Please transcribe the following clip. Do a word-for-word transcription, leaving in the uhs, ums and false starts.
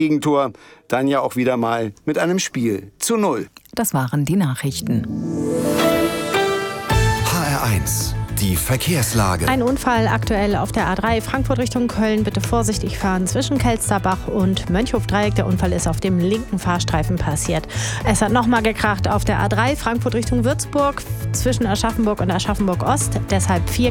Gegentor dann ja auch wieder mal mit einem Spiel zu null. Das waren die Nachrichten. H R eins, die Verkehrslage. Ein Unfall aktuell auf der A drei Frankfurt Richtung Köln. Bitte vorsichtig fahren zwischen Kelsterbach und Mönchhof-Dreieck. Der Unfall ist auf dem linken Fahrstreifen passiert. Es hat nochmal gekracht auf der A drei Frankfurt Richtung Würzburg zwischen Aschaffenburg und Aschaffenburg Ost. Deshalb vier